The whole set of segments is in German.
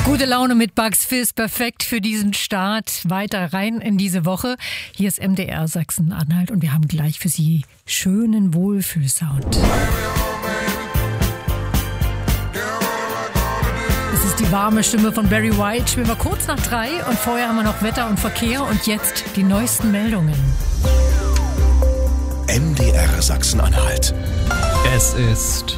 Gute Laune mit Bugs Fizz, perfekt für diesen Start. Weiter rein in diese Woche. Hier ist MDR Sachsen-Anhalt und wir haben gleich für Sie schönen Wohlfühlsound. Es ist die warme Stimme von Barry White. Spielen wir kurz nach 3 und vorher haben wir noch Wetter und Verkehr und jetzt die neuesten Meldungen. MDR Sachsen-Anhalt. Es ist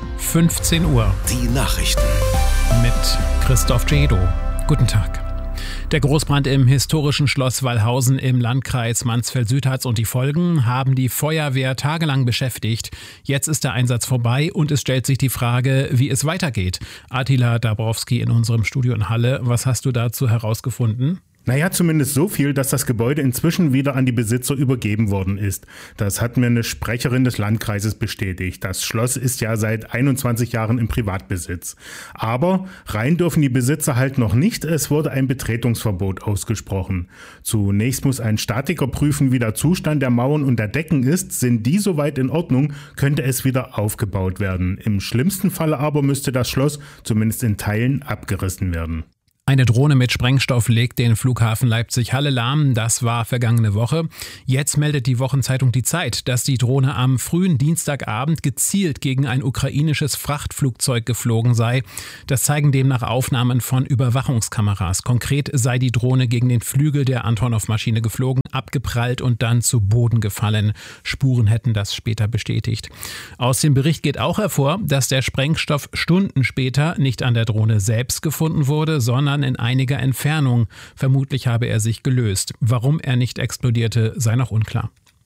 15 Uhr. Die Nachrichten. Mit Christoph Jedo. Guten Tag. Der Großbrand im historischen Schloss Wallhausen im Landkreis Mansfeld-Südharz und die Folgen haben die Feuerwehr tagelang beschäftigt. Jetzt ist der Einsatz vorbei und es stellt sich die Frage, wie es weitergeht. Attila Dabrowski in unserem Studio in Halle. Was hast du dazu herausgefunden? Naja, zumindest so viel, dass das Gebäude inzwischen wieder an die Besitzer übergeben worden ist. Das hat mir eine Sprecherin des Landkreises bestätigt. Das Schloss ist ja seit 21 Jahren im Privatbesitz. Aber rein dürfen die Besitzer halt noch nicht. Es wurde ein Betretungsverbot ausgesprochen. Zunächst muss ein Statiker prüfen, wie der Zustand der Mauern und der Decken ist. Sind die soweit in Ordnung, könnte es wieder aufgebaut werden. Im schlimmsten Falle aber müsste das Schloss zumindest in Teilen abgerissen werden. Eine Drohne mit Sprengstoff legt den Flughafen Leipzig-Halle lahm. Das war vergangene Woche. Jetzt meldet die Wochenzeitung Die Zeit, dass die Drohne am frühen Dienstagabend gezielt gegen ein ukrainisches Frachtflugzeug geflogen sei. Das zeigen demnach Aufnahmen von Überwachungskameras. Konkret sei die Drohne gegen den Flügel der Antonov-Maschine geflogen, abgeprallt und dann zu Boden gefallen. Spuren hätten das später bestätigt. Aus dem Bericht geht auch hervor, dass der Sprengstoff Stunden später nicht an der Drohne selbst gefunden wurde, sondern in einiger Entfernung. Vermutlich habe er sich gelöst. Warum er nicht explodierte, sei noch unklar.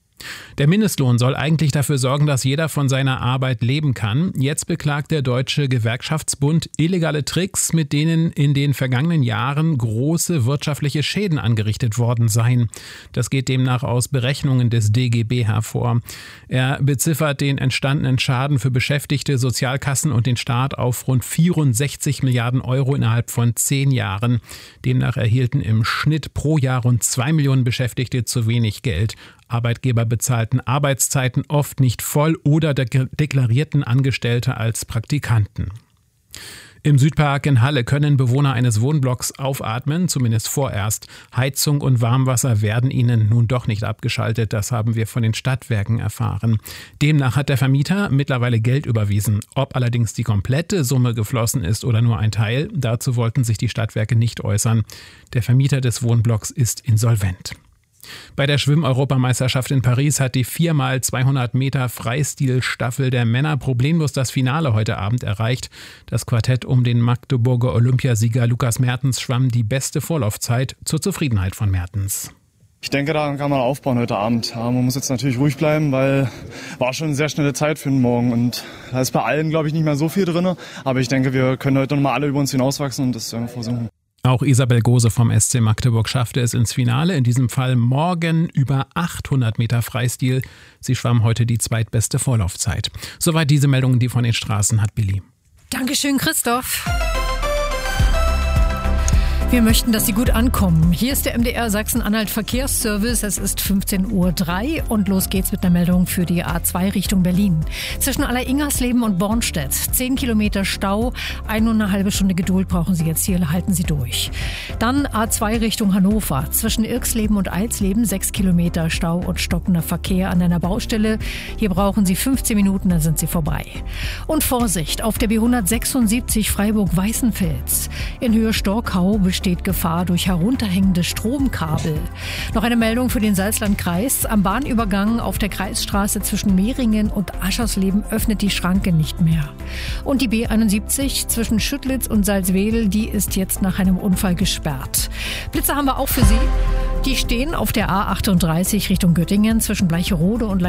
Der Mindestlohn soll eigentlich dafür sorgen, dass jeder von seiner Arbeit leben kann. Jetzt beklagt der Deutsche Gewerkschaftsbund illegale Tricks, mit denen in den vergangenen Jahren große wirtschaftliche Schäden angerichtet worden seien. Das geht demnach aus Berechnungen des DGB hervor. Er beziffert den entstandenen Schaden für Beschäftigte, Sozialkassen und den Staat auf rund 64 Milliarden Euro innerhalb von 10 Jahren. Demnach erhielten im Schnitt pro Jahr rund 2 Millionen Beschäftigte zu wenig Geld. Arbeitgeber bezahlten Arbeitszeiten oft nicht voll oder deklarierten Angestellte als Praktikanten. Im Südpark in Halle können Bewohner eines Wohnblocks aufatmen, zumindest vorerst. Heizung und Warmwasser werden ihnen nun doch nicht abgeschaltet, das haben wir von den Stadtwerken erfahren. Demnach hat der Vermieter mittlerweile Geld überwiesen. Ob allerdings die komplette Summe geflossen ist oder nur ein Teil, dazu wollten sich die Stadtwerke nicht äußern. Der Vermieter des Wohnblocks ist insolvent. Bei der Schwimm-Europameisterschaft in Paris hat die 4x200 Meter Freistilstaffel der Männer problemlos das Finale heute Abend erreicht. Das Quartett um den Magdeburger Olympiasieger Lukas Mertens schwamm die beste Vorlaufzeit zur Zufriedenheit von Mertens. Ich denke, daran kann man aufbauen heute Abend. Man muss jetzt natürlich ruhig bleiben, weil war schon eine sehr schnelle Zeit für den Morgen. Und da ist bei allen, glaube ich, nicht mehr so viel drin. Aber ich denke, wir können heute nochmal alle über uns hinauswachsen und das versuchen. Auch Isabel Gose vom SC Magdeburg schaffte es ins Finale, in diesem Fall morgen über 800 Meter Freistil. Sie schwamm heute die zweitbeste Vorlaufzeit. Soweit diese Meldungen, die von den Straßen hat Billy. Dankeschön, Christoph. Wir möchten, dass Sie gut ankommen. Hier ist der MDR Sachsen-Anhalt Verkehrsservice. Es ist 15:03 Uhr und los geht's mit einer Meldung für die A2 Richtung Berlin. Zwischen Aller-Ingersleben und Bornstedt 10 Kilometer Stau. 1,5 Stunde Geduld brauchen Sie jetzt hier. Halten Sie durch. Dann A2 Richtung Hannover. Zwischen Irksleben und Eilsleben 6 Kilometer Stau und stockender Verkehr an einer Baustelle. Hier brauchen Sie 15 Minuten, dann sind Sie vorbei. Und Vorsicht auf der B176 Freiburg-Weißenfels. In Höhe Storkau besteht Gefahr durch herunterhängende Stromkabel. Noch eine Meldung für den Salzlandkreis. Am Bahnübergang auf der Kreisstraße zwischen Mehringen und Aschersleben öffnet die Schranke nicht mehr. Und die B71 zwischen Schüttlitz und Salzwedel, die ist jetzt nach einem Unfall gesperrt. Blitze haben wir auch für Sie. Die stehen auf der A38 Richtung Göttingen zwischen Bleicherode und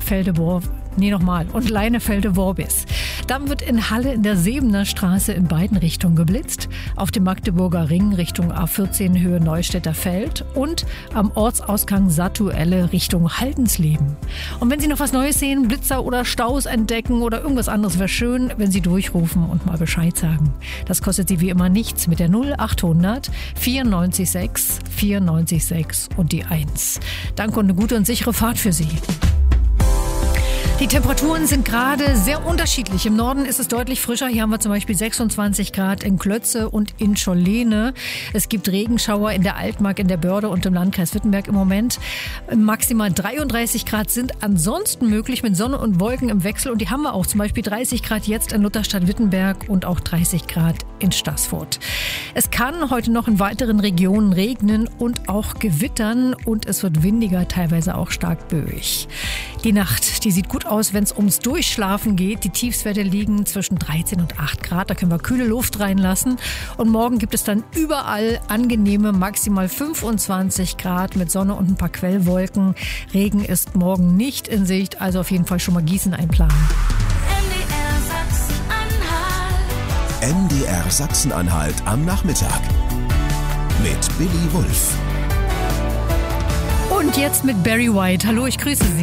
Leinefelde-Worbis. Dann wird in Halle in der Sebener Straße in beiden Richtungen geblitzt. Auf dem Magdeburger Ring Richtung A14 Höhe Neustädter Feld und am Ortsausgang Satuelle Richtung Haldensleben. Und wenn Sie noch was Neues sehen, Blitzer oder Staus entdecken oder irgendwas anderes, wäre schön, wenn Sie durchrufen und mal Bescheid sagen. Das kostet Sie wie immer nichts mit der 0800 94 6 und die 1. Danke und eine gute und sichere Fahrt für Sie. Die Temperaturen sind gerade sehr unterschiedlich. Im Norden ist es deutlich frischer. Hier haben wir zum Beispiel 26 Grad in Klötze und in Schollene. Es gibt Regenschauer in der Altmark, in der Börde und im Landkreis Wittenberg im Moment. Maximal 33 Grad sind ansonsten möglich mit Sonne und Wolken im Wechsel. Und die haben wir auch. Zum Beispiel 30 Grad jetzt in Lutherstadt-Wittenberg und auch 30 Grad in Staßfurt. Es kann heute noch in weiteren Regionen regnen und auch gewittern. Und es wird windiger, teilweise auch stark böig. Die Nacht, die sieht gut aus, wenn es ums Durchschlafen geht. Die Tiefstwerte liegen zwischen 13 und 8 Grad. Da können wir kühle Luft reinlassen. Und morgen gibt es dann überall angenehme maximal 25 Grad mit Sonne und ein paar Quellwolken. Regen ist morgen nicht in Sicht, also auf jeden Fall schon mal Gießen einplanen. MDR Sachsen-Anhalt am Nachmittag mit Billy Wulff. Und jetzt mit Barry White. Hallo, ich grüße Sie.